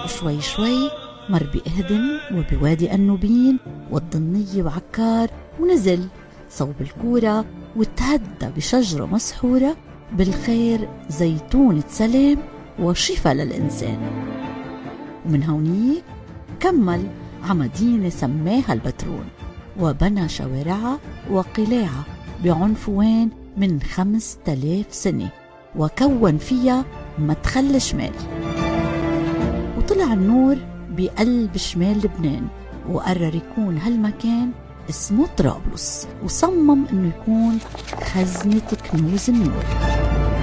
وشوي شوي مر بإهدن وبوادي النوبين والضنية وعكار، ونزل صوب الكورة وتهدى بشجرة مسحورة بالخير زيتونة سلام وشفاء للإنسان. ومن هونيك كمل عمدينة سماها البترون، وبنى شوارعها وقلاعها بعنفوان من 5000 سنة، وكون فيها مدخل شمال. وطلع النور بقلب شمال لبنان، وقرر يكون هالمكان اسمه طرابلس، وصمم انه يكون خزنة كنوز النور.